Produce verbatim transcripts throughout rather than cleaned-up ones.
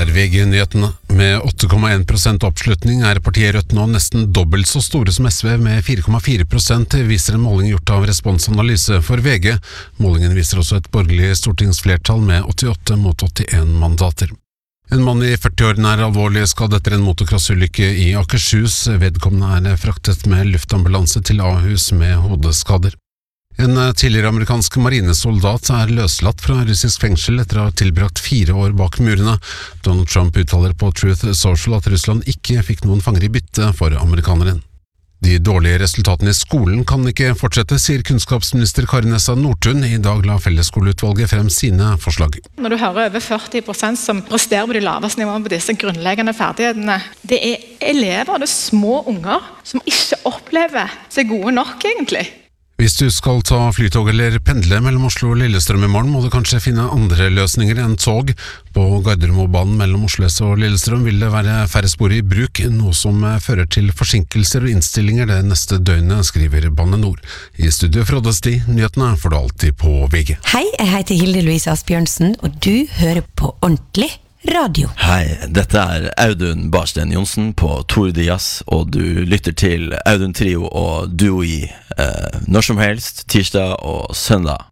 er V G-nyhetene. Med åtte komma en prosent oppslutning er partiet Rødt nå nesten dobbelt så store som S V med fire komma fire prosent, viser en måling gjort av Responsanalyse for V G. Målingen viser også et borgerlig stortingsflertall med åttiåtte mot åttien mandater. En mann i førtiårene er alvorlig skadd etter en motocrossulykke i Akershus. Vedkommende er fraktet med luftambulanse til Ahus med hodeskader. En tidligere amerikansk marinesoldat er løslatt fra russisk fengsel etter å ha tilbrakt fire år bak murene. Donald Trump uttaler på Truth Social at Russland ikke fikk noen fanger i bytte for amerikaneren. De dårlige resultatene i skolen kan ikke fortsette, sier kunnskapsminister Kari Nessa Nordtun. I dag la fellesskoleutvalget frem sine forslag. Når du hører over førti prosent som presterer på de laveste nivåene på disse grunnleggende ferdighetene, det er elever, det er små unger, som ikke opplever seg gode nok egentlig. Hvis du skal ta flytog eller pendle mellom Oslo og Lillestrøm i morgen, må du kanskje finne andre løsninger enn tog. På Gardermobanen mellom Oslo S og Lillestrøm vil det være færre spor i bruk, noe som fører til forsinkelser og innstillinger det neste døgnet, skriver Bane Nor. I studio Frode Sti, nyhetene får du alltid på V G. Hei, jeg heter Hilde Louise Asbjørnsen, og du hører på Ordentlig Radio. Hei, dette er Audun Barsten Johnsen på Tour de Jazz, og du lytter til Audun Trio og Duo i eh, når som helst, tirsdag og søndag.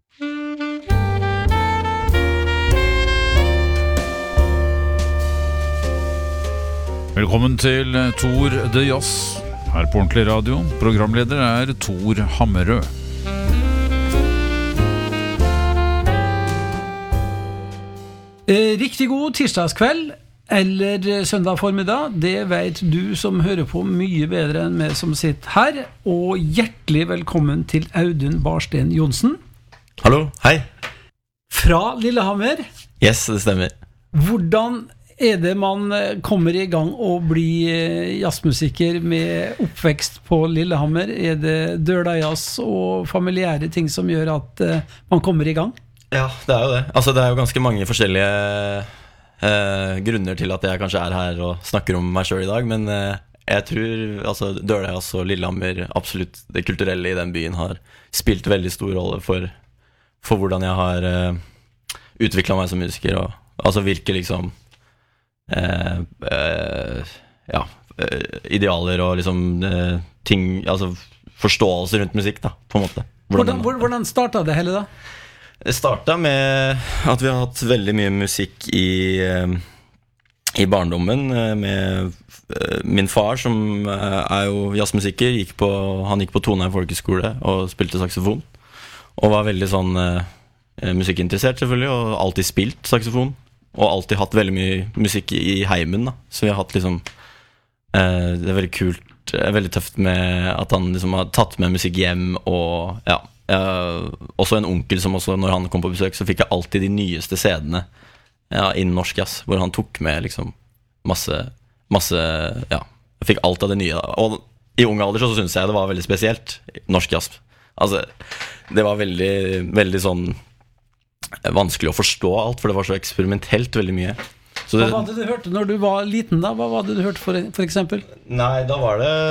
Velkommen til Tour de Jazz her på Ordentlig Radio. Programleder er Tor Hammerød. Riktig god tirsdagskveld eller søndag formiddag, det vet du som hører på mye bedre enn meg som sitter her, og hjertelig velkommen til Audun Barsten Johnsen. Hallo, hei. Fra Lillehammer. Yes, det stemmer. Hvordan er det man kommer i gang og blir jazzmusiker med oppvekst på Lillehammer? Er det dørdagjazz og familiære ting som gjør at man kommer i gang? Ja, det er jo det. Altså, det er jo ganske mange forskjellige eh, grunner til at jeg kanskje er her og snakker om meg selv i dag, men eh, jeg tror altså, Dørdagjazz og Lillehammer, absolutt det kulturelle i den byen, har spilt veldig stor rolle for, for hvordan jeg har eh, utviklet meg som musiker, og altså virker liksom eh, eh, ja, idealer og liksom eh, ting, altså forståelse rundt musikk da, på en måte. Hvordan, hvordan, hvordan startet det hele da? Det startet med at vi har hatt veldig mye musikk i, i barndommen med min far, som er jo jazzmusiker, gikk på, han gikk på Toneheim folkeskole og spilte saksofon, og var veldig sånn eh, musikkinteressert selvfølgelig, og alltid spilt saksofon, og alltid hatt veldig mye musikk i heimen da. Så vi har hatt liksom, eh, det er veldig kult, veldig tøft med at han liksom har tatt med musikk hjem, og ja, Uh, også en onkel som også, når han kom på besøk, så fikk jeg alltid de nyeste C-ene ja, innen norsk jazz, hvor han tok med liksom masse, masse ja, jeg fikk alt av det nye da. Og i ung alder så synes jeg det var veldig spesielt, norsk jazz. Altså, det var veldig, veldig sånn vanskelig å forstå alt, for det var så eksperimentelt veldig mye. Så det, hva var det du hørte når du var liten da? Hva var det du hørte for, for eksempel? Nei, da var det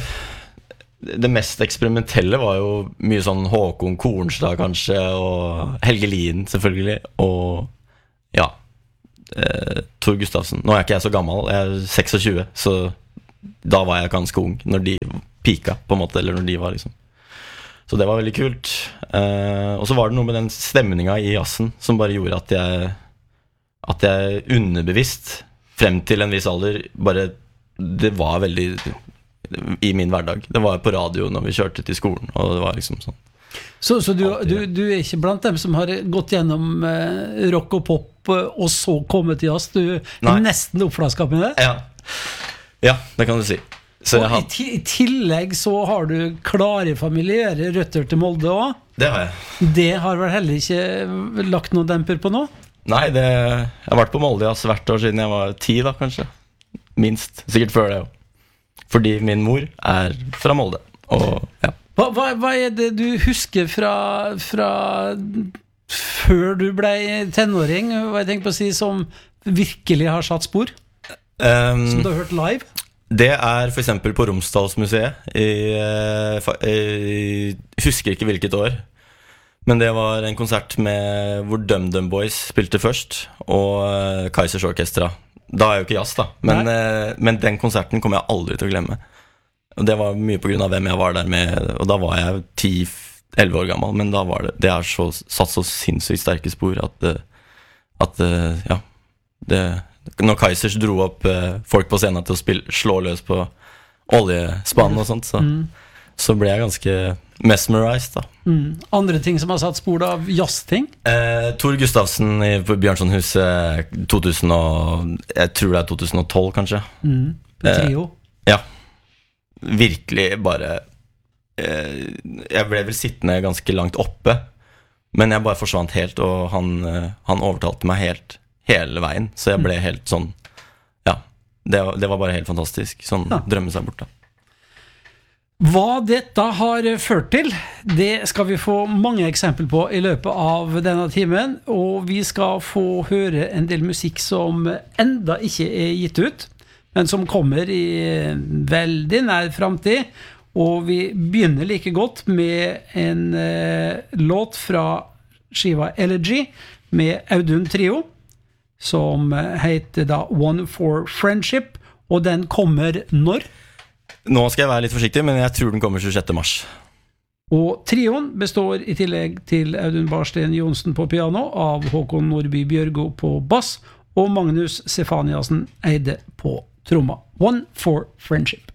det mest eksperimentelle var jo mye sånn Håkon Kornstad kanskje, og Helge Lien selvfølgelig, og ja, eh, Tor Gustavsen. Nå er ikke jeg så gammel, jeg er tjueseks, så da var jeg ganske ung når de pika på en måte, eller når de var liksom. Så det var veldig kult. Eh, og så var det noe med den stemningen i jazzen som bare gjorde at jeg, at jeg underbevisst, frem til en viss alder, bare, det var veldig i min hverdag. Det var på radio når vi kjørte til skolen, og det var liksom sånn. Så, så du, du, du er ikke blant dem som har gått gjennom eh, rock og pop og så kommet til jazz? Du er Nei. Nesten oppflasket med det? Ja. Ja, det kan du si. Så og har... i, i tillegg så har du klare familiære røtter til Molde også. Det har jeg. Det har vel heller ikke lagt noen demper på nå? Nei, det, jeg har vært på Molde jazz hvert år siden jeg var ti da, kanskje. Minst, sikkert før det jo. Fordi min mor er fra Molde, og ja. Hva, hva, hva er det du husker fra, fra før du ble tenåring, hva jeg tenker på å si, som virkelig har satt spor? Um, som du har hørt live? Det er for eksempel på Romsdalsmuseet i, jeg husker ikke hvilket år, men det var en konsert med hvor Dum Dum Boys spilte først, og Kaizers Orkestra. da er jo ikke jazz da. Men, eh, men den konserten kommer jeg aldri til å glemme. Og det var mye på grunn av hvem jeg var der med, og da var jeg ti elleve år gammel, men da var det, det er så, satt så sinnssykt sterke spor at, at ja, det, når Kaizers dro opp folk på scenen til å spille, slå løs på oljespann og sånt, så, mm. så ble jeg ganske mesmerized da. Mm. Andre ting som har satt spor av jazzting? Eh, Tor Gustavsen i, på Bjørnsonhuset to tusen og, jeg tror det er to tusen og tolv kanskje. Mm. På trio? Eh, ja. Virkelig bare eh, jeg ble vel sittende ganske langt oppe, men jeg bare forsvant helt, og han, eh, han overtalte meg helt hele veien, så jeg ble helt sånn, ja, det, det var bare helt fantastisk, sånn ja. Drømme seg bort da. Hva dette har ført til, det skal vi få mange eksempler på i løpet av denne timen, og vi skal få høre en del musikk som enda ikke er gitt ut, men som kommer i veldig nær fremtid, og vi begynner like godt med en eh, låt fra skiva Elegy med Audun Trio, som heter da One for Friendship, og den kommer når? Nå skal jeg være litt forsiktig, men jeg tror den kommer tjuesjette mars. Og trioen består i tillegg til Audun Barsten Jonsen på piano, av Håkon Nordby Bjørgo på bass, og Magnus Sefaniasen Eide på tromma. One for Friendship.